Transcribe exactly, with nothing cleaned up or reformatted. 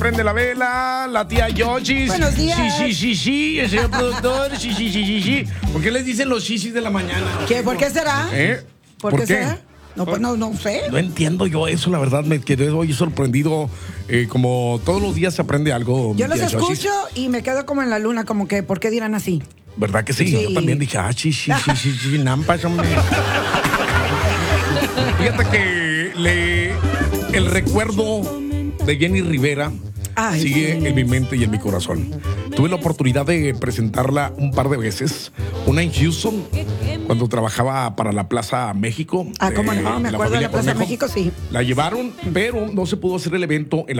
prende la vela, la tía Yoshi. Buenos días. Sí, sí, sí, sí, el señor productor. Sí, sí, sí, sí, sí. ¿Por qué les dicen los shishis de la mañana? ¿Qué? ¿Por qué será? ¿Eh? ¿Por, qué, será? No, pues no, no sé. No entiendo yo eso, la verdad, me quedé hoy sorprendido. Eh, como todos los días se aprende algo. Yo los tía Yoshi. escucho y me quedo como en la luna, como que, ¿por qué dirán así? ¿Verdad que sí? Sí. Yo también dije, ah, sí, sí, sí, sí, sí, nampas, hombre. Fíjate que le, el recuerdo de Jenny Rivera Ay, sigue sí. en mi mente y en mi corazón. Tuve la oportunidad de presentarla un par de veces. Una en Houston, cuando trabajaba para la Plaza México. Ah, cómo no, me la acuerdo de familia la Plaza Cornejo. México, sí. La llevaron, pero no se pudo hacer el evento en la